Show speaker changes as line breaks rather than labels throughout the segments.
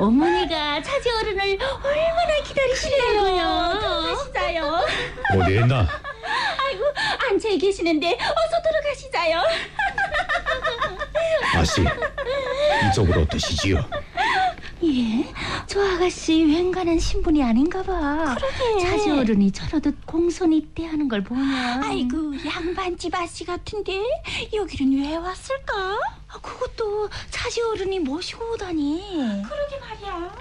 어머니가 차지 어른을 얼마나 기다리시려고요. 들어가시자요.
어디 있나?
아이고, 앉아 계시는데 어서 들어가시자요.
아씨, 이쪽으로 드시지요.
예, 저 아가씨 웬간한 신분이 아닌가 봐. 그러게. 차지 어른이 저러듯 공손히 대하는 걸 보면. 아이고, 양반집 아씨 같은데 여기는 왜 왔을까? 그것도 차지 어른이 모시고 오다니. 그러게 말이야.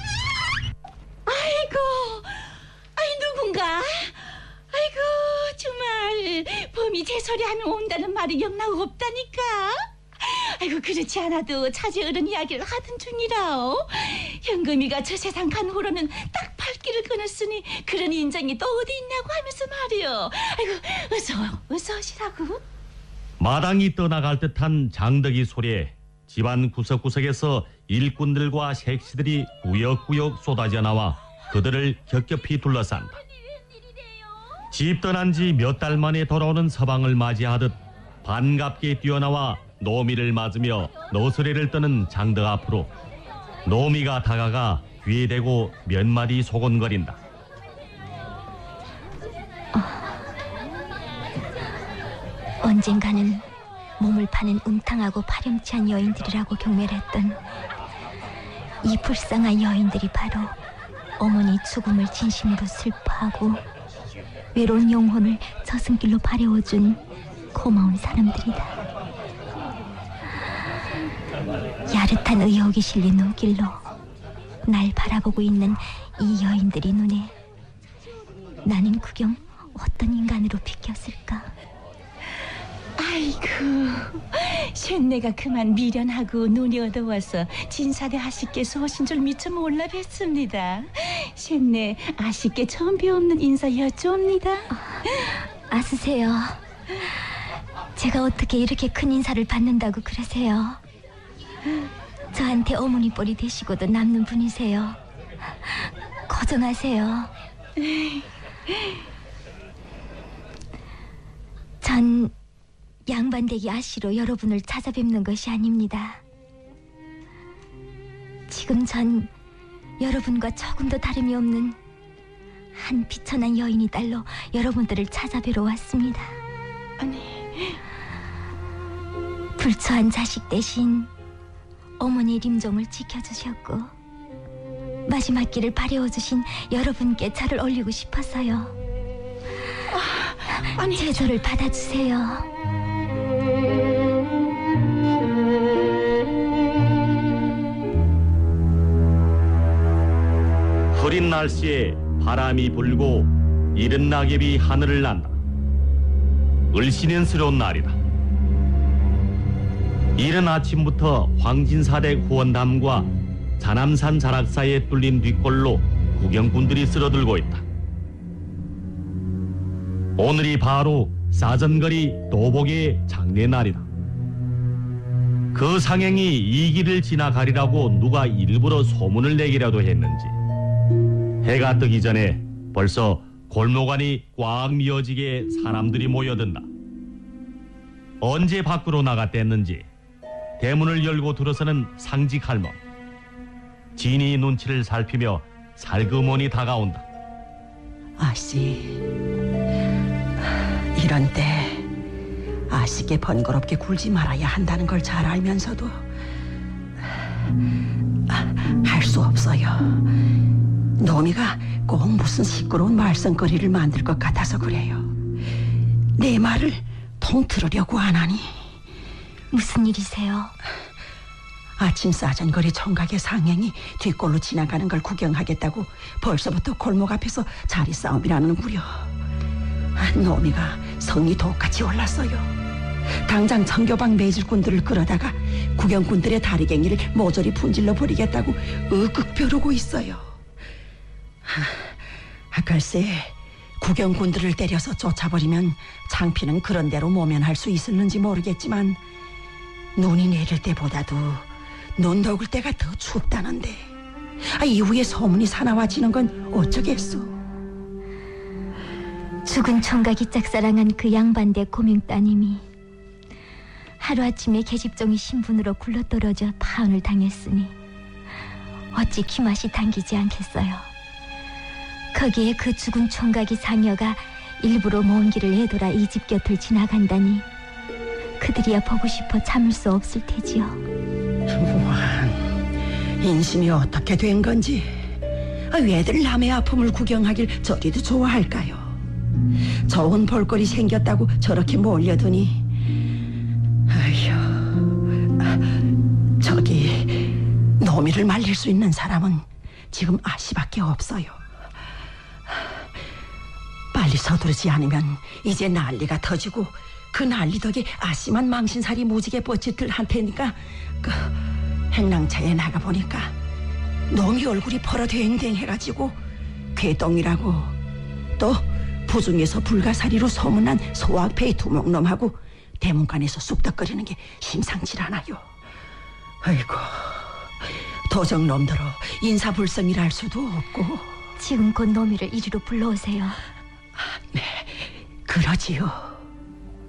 아이고, 누군가? 아이고, 정말 범이 제 소리 하면 온다는 말이 영락 없다니까. 아이고, 그렇지 않아도 차지 어른 이야기를 하던 중이라오. 현금이가 저 세상 간 후로는 딱 발길을 끊었으니 그런 인정이 또 어디 있냐고 하면서 말이오. 아이고, 어서 오시라고.
마당이 떠나갈 듯한 장덕이 소리에 집안 구석구석에서 일꾼들과 색시들이 꾸역꾸역 쏟아져 나와 그들을 겹겹이 둘러싼다. 집 떠난 지 몇 달 만에 돌아오는 서방을 맞이하듯 반갑게 뛰어나와 노미를 맞으며 너스레를 떠는 장덕 앞으로 노미가 다가가 귀에 대고 몇 마디 소곤거린다.
언젠가는 몸을 파는 음탕하고 파렴치한 여인들이라고 경멸했던 이 불쌍한 여인들이 바로 어머니 죽음을 진심으로 슬퍼하고 외로운 영혼을 저승길로 바래워준 고마운 사람들이다. 야릇한 의욕이 실린 눈길로 날 바라보고 있는 이 여인들이 눈에 나는 구경 어떤 인간으로 비켰을까?
아이고, 쇳내가 그만 미련하고 눈이 어두워서 진사대 아씨께서 오신 줄 미처 몰라 뵀습니다. 쇳내 아씨께 처음 뵈옵는 인사 여쭈옵니다.
아스세요. 제가 어떻게 이렇게 큰 인사를 받는다고 그러세요? 저한테 어머니 뻘이 되시고도 남는 분이세요. 거절하세요. 전 양반댁이 아씨로 여러분을 찾아뵙는 것이 아닙니다. 지금 전 여러분과 조금도 다름이 없는 한 비천한 여인이 딸로 여러분들을 찾아뵈러 왔습니다.
아니,
불처한 자식 대신 어머니의 림종을 지켜주셨고 마지막 길을 바래워주신 여러분께 저를 올리고 싶어서요.
아니,
제도를 받아주세요.
흐린 날씨에 바람이 불고 이른 낙엽이 하늘을 난다. 을씨년스러운 날이다. 이른 아침부터 황진사대 후원담과 자남산 자락 사이에 뚫린 뒷골로 구경꾼들이 쓸어들고 있다. 오늘이 바로 사전거리 도복의 장례날이다. 그 상행이 이 길을 지나가리라고 누가 일부러 소문을 내기라도 했는지 해가 뜨기 전에 벌써 골목안이 꽉 미어지게 사람들이 모여든다. 언제 밖으로 나갔댔는지 대문을 열고 들어서는 상직 할멈. 진이 눈치를 살피며 살그머니 다가온다.
아씨, 이런 때 아씨께 번거롭게 굴지 말아야 한다는 걸 잘 알면서도 할 수 없어요. 노미가 꼭 무슨 시끄러운 말썽거리를 만들 것 같아서 그래요. 내 말을 통 들으려고 안 하니.
무슨 일이세요?
아침 사전거리 총각의 상행이 뒷골로 지나가는 걸 구경하겠다고 벌써부터 골목 앞에서 자리 싸움이라는구려. 노미가 성이 독같이 올랐어요. 당장 청교방 매질꾼들을 끌어다가 구경꾼들의 다리갱이를 모조리 분질러 버리겠다고 으윽 벼르고 있어요. 글쎄, 구경꾼들을 때려서 쫓아버리면 창피는 그런 대로 모면할 수 있을는지 모르겠지만 눈이 내릴 때보다도 눈 녹을 때가 더 춥다는데 이후에 소문이 사나워지는 건 어쩌겠소.
죽은 총각이 짝사랑한 그 양반대 고명따님이 하루아침에 계집종이 신분으로 굴러떨어져 파혼을 당했으니 어찌 귀맛이 당기지 않겠어요. 거기에 그 죽은 총각이 상여가 일부러 먼 길을 애돌아 이 집 곁을 지나간다니 그들이야 보고 싶어 참을 수 없을 테지요.
우한, 인심이 어떻게 된 건지 왜들 남의 아픔을 구경하길 저리도 좋아할까요? 좋은 볼거리 생겼다고 저렇게 몰려드니 아휴, 저기 노미를 말릴 수 있는 사람은 지금 아씨밖에 없어요. 빨리 서두르지 않으면 이제 난리가 터지고 그 난리 덕에 아씨만 망신살이 무지개 뻗짓들 할 테니까 그 행랑차에 나가보니까 노미 얼굴이 벌어댕댕해가지고 괴동이라고 또 부중에서 불가사리로 소문난 소악패의 두목놈하고 대문간에서 쑥덕거리는 게 심상치 않아요. 아이고, 도적놈들어 인사불성이라 할 수도 없고.
지금 곧 노미를 이리로 불러오세요.
네, 그러지요.